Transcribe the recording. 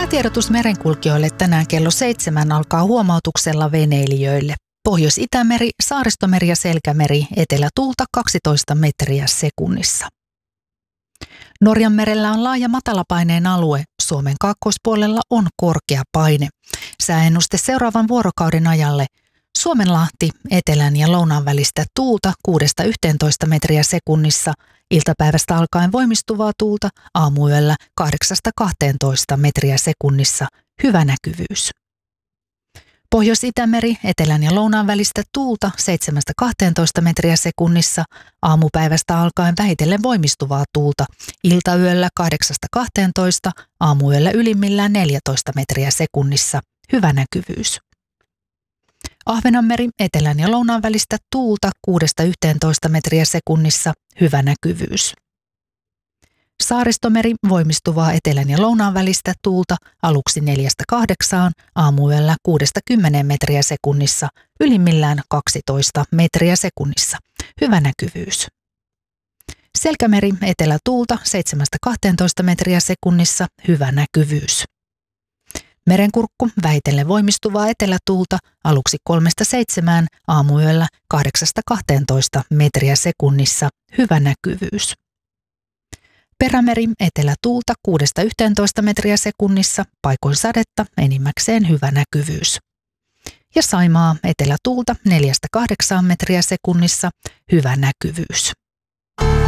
Säätiedotus merenkulkijoille tänään kello 7 alkaa huomautuksella veneilijöille. Pohjois-Itämeri, Saaristomeri ja Selkämeri, etelätuulta 12 metriä sekunnissa. Norjanmerellä on laaja matalapaineen alue. Suomen kaakkoispuolella on korkea paine. Sääennuste seuraavan vuorokauden ajalle. Suomenlahti, etelän ja lounaan välistä tuulta 6–11 metriä sekunnissa. Iltapäivästä alkaen voimistuvaa tuulta, aamuyöllä 8–12 metriä sekunnissa. Hyvä näkyvyys. Pohjois-Itämeri, etelän ja lounaan välistä tuulta 7–12 metriä sekunnissa. Aamupäivästä alkaen vähitellen voimistuvaa tuulta. Iltayöllä 8–12, aamuyöllä ylimmillään 14 metriä sekunnissa. Hyvä näkyvyys. Ahvenanmeri, etelän ja lounaan välistä tuulta 6–11 metriä sekunnissa. Hyvä näkyvyys. Saaristomeri, voimistuvaa etelän ja lounaan välistä tuulta aluksi 4–8, aamuyöllä 6–10 metriä sekunnissa, ylimmillään 12 metriä sekunnissa. Hyvä näkyvyys. Selkämeri, etelätuulta 7–12 metriä sekunnissa. Hyvä näkyvyys. Merenkurkku, vähitellen voimistuvaa etelätuulta aluksi 3–7, aamuyöllä 8–12 metriä sekunnissa. Hyvä näkyvyys. Perämeri, etelätuulta 6–11 metriä sekunnissa, paikoin sadetta, enimmäkseen hyvä näkyvyys. Ja Saimaa, etelätuulta 4–8 metriä sekunnissa, hyvä näkyvyys.